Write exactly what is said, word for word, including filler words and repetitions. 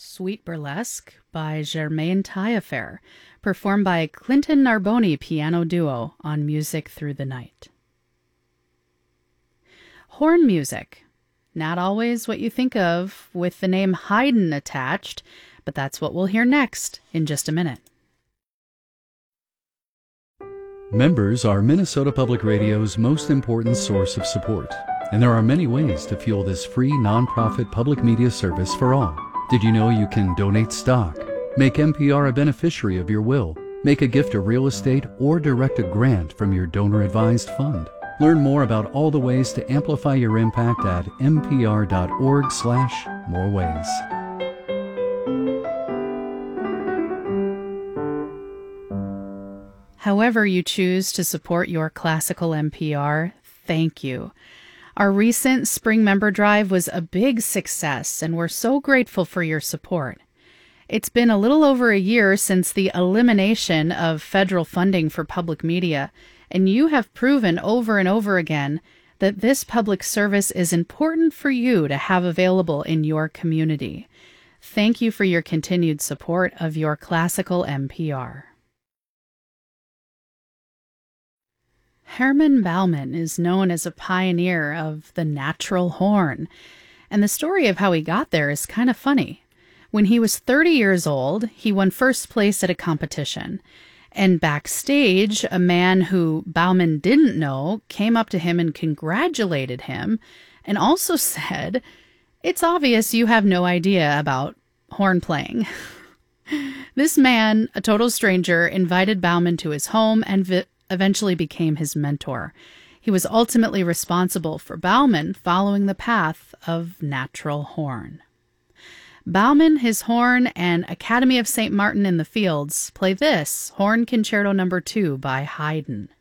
Sweet Burlesque by Germaine Taillefer, performed by Clinton Narboni Piano Duo on Music Through the Night. Horn music. Not always what you think of with the name Haydn attached, but that's what we'll hear next in just a minute. Members are Minnesota Public Radio's most important source of support, and there are many ways to fuel this free nonprofit public media service for all. Did you know you can donate stock, make N P R a beneficiary of your will, make a gift of real estate, or direct a grant from your donor-advised fund? Learn more about all the ways to amplify your impact at npr.org slash more ways. However you choose to support your classical N P R, thank you. Our recent spring member drive was a big success, and we're so grateful for your support. It's been a little over a year since the elimination of federal funding for public media, and you have proven over and over again that this public service is important for you to have available in your community. Thank you for your continued support of your classical N P R. Herman Bauman is known as a pioneer of the natural horn, and the story of how he got there is kind of funny. When he was thirty years old, he won first place at a competition, and backstage, a man who Bauman didn't know came up to him and congratulated him, and also said, "It's obvious you have no idea about horn playing." This man, a total stranger, invited Bauman to his home and vi- eventually became his mentor. He was ultimately responsible for Bauman following the path of natural horn. Bauman, his horn, and Academy of Saint Martin in the Fields play this Horn Concerto Number two by Haydn.